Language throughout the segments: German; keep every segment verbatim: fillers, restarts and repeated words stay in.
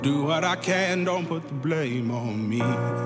Do what I can, don't put the blame on me.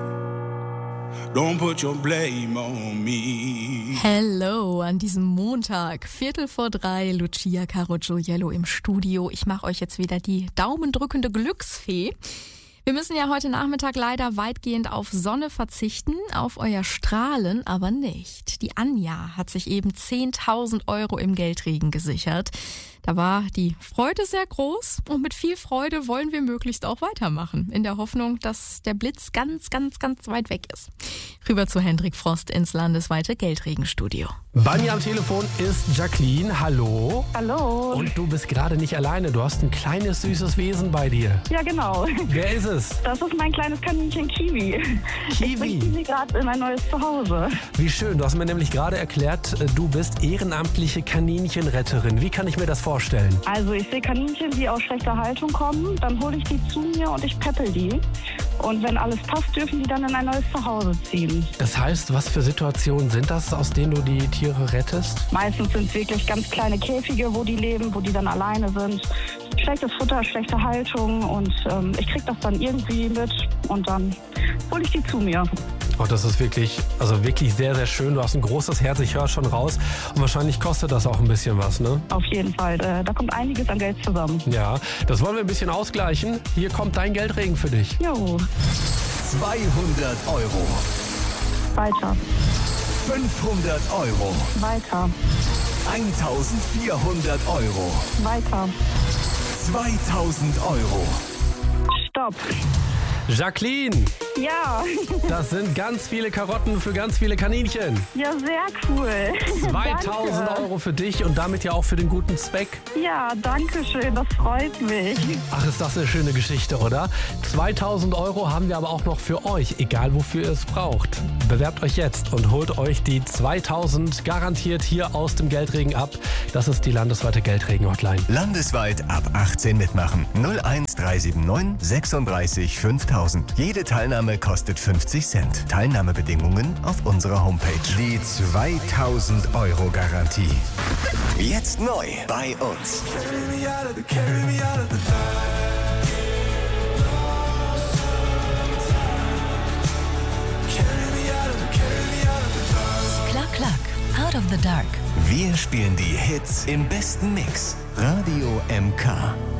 Don't put your blame on me. Hello an diesem Montag, Viertel vor drei, Lucia Carogioiello im Studio. Ich mache euch jetzt wieder die daumendrückende Glücksfee. Wir müssen ja heute Nachmittag leider weitgehend auf Sonne verzichten, auf euer Strahlen aber nicht. Die Anja hat sich eben zehntausend Euro im Geldregen gesichert. Da war die Freude sehr groß und mit viel Freude wollen wir möglichst auch weitermachen, in der Hoffnung, dass der Blitz ganz, ganz, ganz weit weg ist. Rüber zu Hendrik Frost ins landesweite Geldregenstudio. Bei mir am Telefon ist Jacqueline. Hallo. Hallo. Und du bist gerade nicht alleine. Du hast ein kleines, süßes Wesen bei dir. Ja, genau. Wer ist es? Das ist mein kleines Kaninchen Kiwi. Kiwi. Ich bringe Kiwi gerade in mein neues Zuhause. Wie schön. Du hast mir nämlich gerade erklärt, du bist ehrenamtliche Kaninchenretterin. Wie kann ich mir das vorstellen? Also ich sehe Kaninchen, die aus schlechter Haltung kommen. Dann hole ich die zu mir und ich peppel die. Und wenn alles passt, dürfen die dann in ein neues Zuhause ziehen. Das heißt, was für Situationen sind das, aus denen du die Tiere rettest? Meistens sind es wirklich ganz kleine Käfige, wo die leben, wo die dann alleine sind. Schlechtes Futter, schlechte Haltung und ähm, ich kriege das dann irgendwie mit und dann hole ich die zu mir. Oh, das ist wirklich, also wirklich sehr, sehr schön. Du hast ein großes Herz, ich höre schon raus. Und wahrscheinlich kostet das auch ein bisschen was, ne? Auf jeden Fall. Äh, da kommt einiges an Geld zusammen. Ja, das wollen wir ein bisschen ausgleichen. Hier kommt dein Geldregen für dich. Jo. zweihundert Euro. Weiter. fünfhundert Euro. Weiter. eintausendvierhundert Euro. Weiter. zweitausend Euro. Stopp. Jacqueline, Ja. das sind ganz viele Karotten für ganz viele Kaninchen. Ja, sehr cool. zweitausend Danke. Euro für dich und damit ja auch für den guten Zweck. Ja, danke schön. Das freut mich. Ach, ist das eine schöne Geschichte, oder? zweitausend Euro haben wir aber auch noch für euch, egal wofür ihr es braucht. Bewerbt euch jetzt und holt euch die zweitausend garantiert hier aus dem Geldregen ab. Das ist die landesweite Geldregen-Hotline. Landesweit ab achtzehn mitmachen. null eins drei sieben neun sechsunddreißig fünftausend. Jede Teilnahme kostet fünfzig Cent. Teilnahmebedingungen auf unserer Homepage. Die zweitausend Euro Garantie. Jetzt neu bei uns. Klack, klack, out of the dark. Wir spielen die Hits im besten Mix. Radio M K.